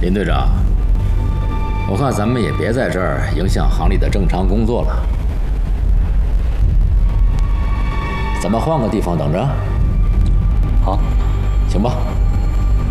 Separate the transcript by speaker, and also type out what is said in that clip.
Speaker 1: 林队长，我看咱们也别在这儿影响行里的正常工作了，咱们换个地方等着。
Speaker 2: 好，
Speaker 1: 行吧。